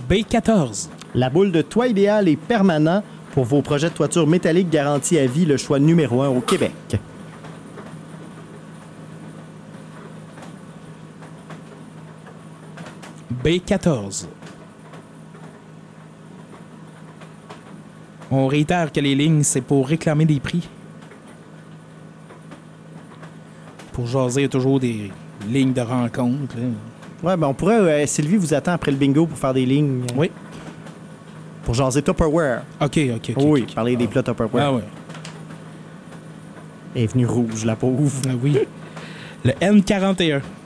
B14. La boule de toit idéal et permanent pour vos projets de toiture métallique garantis à vie, le choix numéro 1 au Québec. B14. On réitère que les lignes, c'est pour réclamer des prix. Pour jaser, il y a toujours des lignes de rencontre. Là. Ouais, ben on pourrait... Sylvie vous attend après le bingo pour faire des lignes. Oui. Pour jaser Tupperware. OK. Oui, OK. parler des plats Tupperware. Ah ouais. Elle est venue rouge, la pauvre. Ah oui. Le N41.